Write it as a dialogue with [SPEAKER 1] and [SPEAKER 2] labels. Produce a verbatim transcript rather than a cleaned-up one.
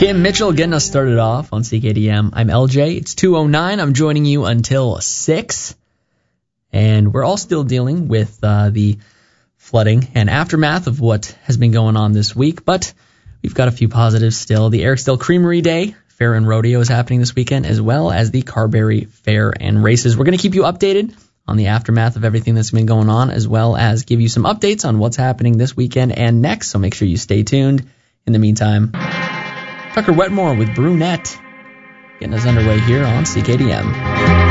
[SPEAKER 1] Kim Mitchell getting us started off on C K D M. I'm L J. It's two oh nine. I'm joining you until six. And we're all still dealing with uh, the flooding and aftermath of what has been going on this week. But we've got a few positives still. The Eriksdale Creamery Day Fair and Rodeo is happening this weekend, as well as the Carberry Fair and Races. We're going to keep you updated on the aftermath of everything that's been going on, as well as give you some updates on what's happening this weekend and next. So make sure you stay tuned. In the meantime, Tucker Wetmore with Brunette getting us underway here on C K D M.